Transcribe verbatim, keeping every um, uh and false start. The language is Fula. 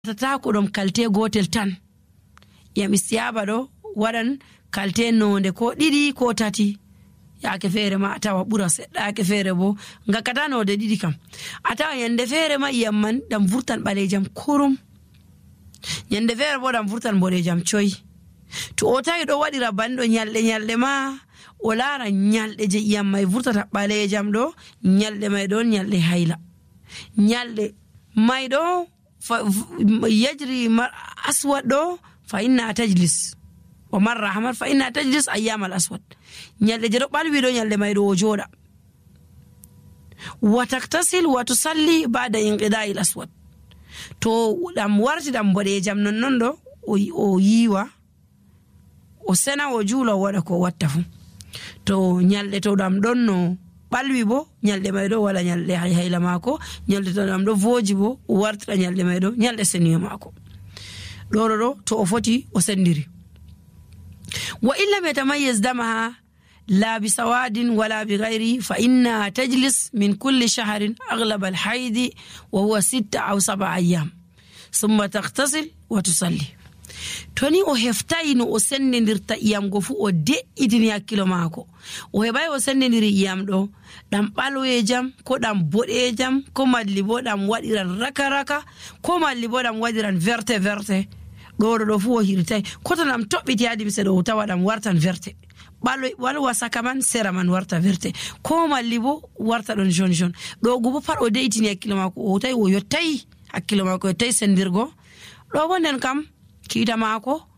tata ko dum kalte gotel tan yam istiyaba do wadan kalte nonde ko didi ko tati yaake fere ma atawa bura sedda yaake fere bo ngakata no de didi kam atawa yande fere ma yamman dam vurtan balejam kurum yande fere bo dam vurtan bodejam choy to o tawi do wadira bando nyalde nyalde ma o lara nyalde je yammay vurtata balejam do nyalde may don nyalde hayla nyalde may do yajri aswad do fa inna tajlis wa marra ahmar fa inna tajlis ayyam al aswad nyalde jero balwi do nyalde may do joda wa taktasil wa tusalli ba'da inqida'i al aswad to dam warti dam bodejam non non do o yiwa o sena o juula wada ko watta fu to nyalde to dam donno balwi bo nyalde may do wala nyalde hayla mako nyalde to dam do voji bo o wartira nyalde may do nyalde seniyo mako do do to o foti o sendiri wa illa yatamayyiz damaha la bi sawadin wala bi ghairi fa inna tajlis min kulli shahrin aghlab al hayd wa huwa sita aw sab'a ayyam thumma taghtasil wa tusalli toni o heftayno o sendendirta iyam go fu o de'itini hakkilo mako o hebay o sendendiri iyam do dam balwe jam ko dam bode jam ko malli bo dam wadiran raka raka ko malli bo dam wadiran verte verte do do fu o hirtay ko to dam tobbiti adi bi sedo tawa dam wartan verte balwe wal wasaka man sera man warta verte ko malli bo warta don jaune jaune do go bo par o de'itini hakkilo mako o tay o yottay hakkilo mako tay sendirgo do wonen kam kiita mako